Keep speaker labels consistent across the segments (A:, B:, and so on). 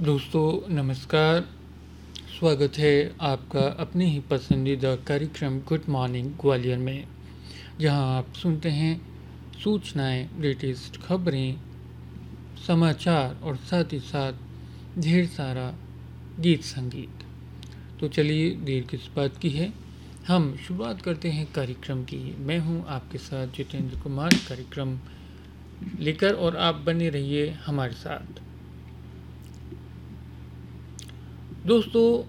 A: दोस्तों नमस्कार। स्वागत है आपका अपने ही पसंदीदा कार्यक्रम गुड मॉर्निंग ग्वालियर में, जहां आप सुनते हैं सूचनाएं, लेटेस्ट खबरें, समाचार और साथ ही साथ ढेर सारा गीत संगीत। तो चलिए देर किस बात की है, हम शुरुआत करते हैं कार्यक्रम की। मैं हूं आपके साथ जितेंद्र कुमार कार्यक्रम लेकर, और आप बने रहिए हमारे साथ। दोस्तों,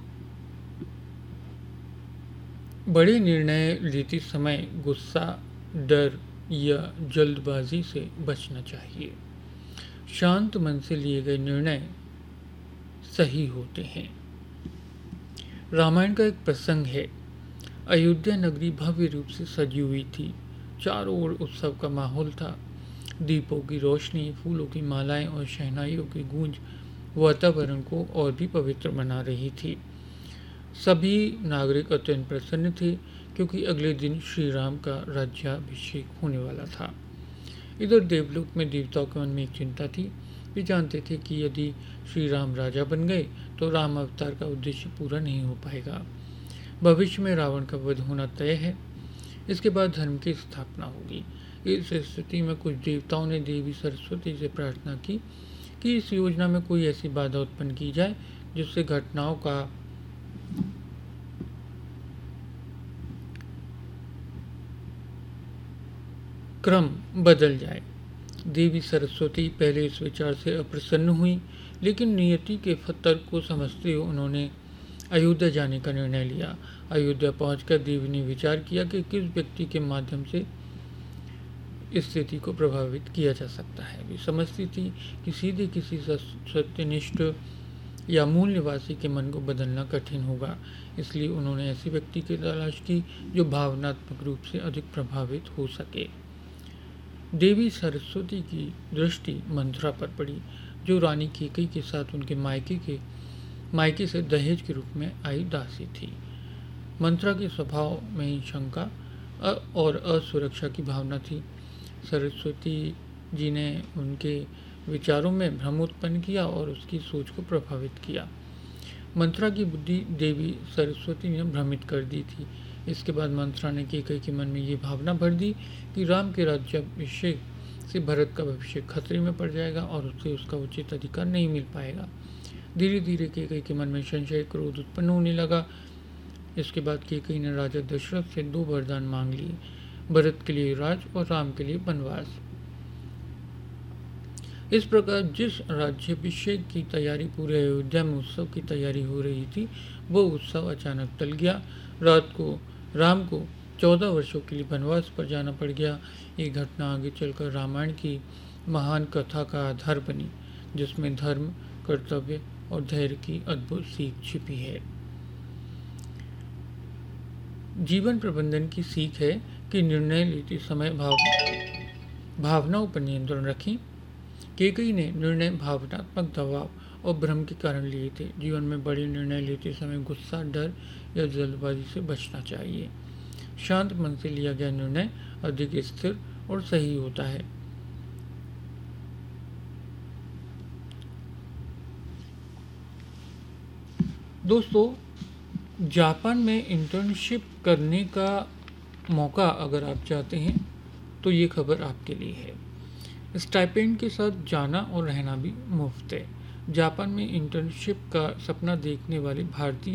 A: बड़े निर्णय लेते समय गुस्सा, डर या जल्दबाजी से बचना चाहिए। शांत मन से लिए गए निर्णय सही होते हैं। रामायण का एक प्रसंग है। अयोध्या नगरी भव्य रूप से सजी हुई थी। चारों ओर उत्सव का माहौल था। दीपों की रोशनी, फूलों की मालाएं और शहनाइयों की गूंज वातावरण को और भी पवित्र बना रही थी। सभी नागरिक अत्यंत प्रसन्न थे, क्योंकि अगले दिन श्री राम का राज्याभिषेक होने वाला था। इधर देवलोक में देवताओं के मन में एक चिंता थी। वे जानते थे कि यदि श्री राम राजा बन गए तो राम अवतार का उद्देश्य पूरा नहीं हो पाएगा। भविष्य में रावण का वध होना तय है। इसके बाद धर्म की स्थापना होगी। इस स्थिति में कुछ देवताओं ने देवी सरस्वती से प्रार्थना की कि इस योजना में कोई ऐसी बाधा उत्पन्न की जाए जिससे घटनाओं का क्रम बदल जाए। देवी सरस्वती पहले इस विचार से अप्रसन्न हुई, लेकिन नियति के तर्क को समझते हुए उन्होंने अयोध्या जाने का निर्णय लिया। अयोध्या पहुंचकर देवी ने विचार किया कि किस व्यक्ति के माध्यम से इस स्थिति को प्रभावित किया जा सकता है। वे समझती थी कि सीधे किसी सत्यनिष्ठ या मूल निवासी के मन को बदलना कठिन होगा, इसलिए उन्होंने ऐसे व्यक्ति की तलाश की जो भावनात्मक रूप से अधिक प्रभावित हो सके। देवी सरस्वती की दृष्टि मंथरा पर पड़ी, जो रानी कैकेयी के साथ उनके मायके से दहेज के रूप में आई दासी थी। मंथरा के स्वभाव में ही शंका और असुरक्षा की भावना थी। सरस्वती जी ने उनके विचारों में भ्रम उत्पन्न किया और उसकी सोच को प्रभावित किया। मंथरा की बुद्धि देवी सरस्वती ने भ्रमित कर दी थी। इसके बाद मंथरा ने कैकेयी के मन में ये भावना भर दी कि राम के राज्याभिषेक से भरत का भविष्य खतरे में पड़ जाएगा और उसे उसका उचित अधिकार नहीं मिल पाएगा। धीरे धीरे कैकेयी के मन में संशय, क्रोध उत्पन्न होने लगा। इसके बाद कैकेयी ने राजा दशरथ से 2 वरदान मांग लिए, भरत के लिए राज और राम के लिए वनवास। इस प्रकार जिस राज्याभिषेक की तैयारी पूरे अयोध्या में उत्सव की तैयारी हो रही थी, वो उत्सव अचानक टल गया। रात को राम को 14 वर्षों के लिए वनवास पर जाना पड़ गया। ये घटना आगे चलकर रामायण की महान कथा का आधार बनी, जिसमें धर्म, कर्तव्य और धैर्य की अद्भुत सीख छिपी है। जीवन प्रबंधन की सीख है कि निर्णय लेते समय भावनाओं पर नियंत्रण रखें। कैकेयी ने निर्णय भावनात्मक दबाव और भ्रम के कारण लिए थे। जीवन में बड़े निर्णय लेते समय गुस्सा, डर या जल्दबाजी से बचना चाहिए। शांत मन से लिया गया निर्णय अधिक स्थिर और सही होता है। दोस्तों, जापान में इंटर्नशिप करने का मौका अगर आप चाहते हैं तो ये खबर आपके लिए है। स्टाइपेंड के साथ जाना और रहना भी मुफ्त है। जापान में इंटर्नशिप का सपना देखने वाले भारतीय